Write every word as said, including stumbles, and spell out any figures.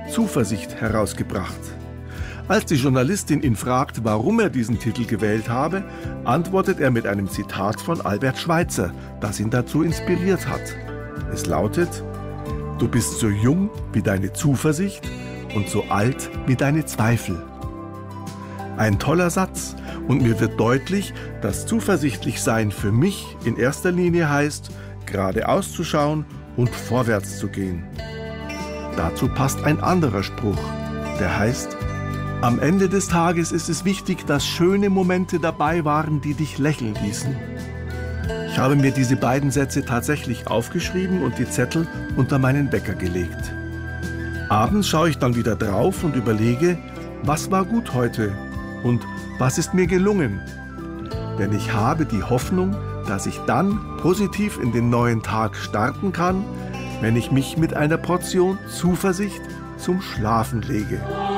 Zuversicht herausgebracht. Als die Journalistin ihn fragt, warum er diesen Titel gewählt habe, antwortet er mit einem Zitat von Albert Schweitzer, das ihn dazu inspiriert hat. Es lautet: Du bist so jung wie deine Zuversicht und so alt wie deine Zweifel. Ein toller Satz, und mir wird deutlich, dass zuversichtlich sein für mich in erster Linie heißt, geradeaus zu schauen und vorwärts zu gehen. Dazu passt ein anderer Spruch, der heißt: Am Ende des Tages ist es wichtig, dass schöne Momente dabei waren, die dich lächeln ließen. Ich habe mir diese beiden Sätze tatsächlich aufgeschrieben und die Zettel unter meinen Wecker gelegt. Abends schaue ich dann wieder drauf und überlege, was war gut heute und was ist mir gelungen. Denn ich habe die Hoffnung, dass ich dann positiv in den neuen Tag starten kann, wenn ich mich mit einer Portion Zuversicht zum Schlafen lege.